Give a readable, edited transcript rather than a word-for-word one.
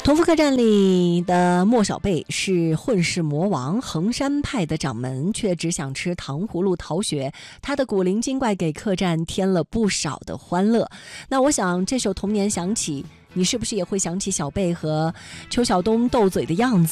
同福客栈里的莫小贝是混世魔王，衡山派的掌门，却只想吃糖葫芦逃学。他的古灵精怪给客栈添了不少的欢乐。那我想这首童年响起，你是不是也会想起小贝和邱晓东斗嘴的样子？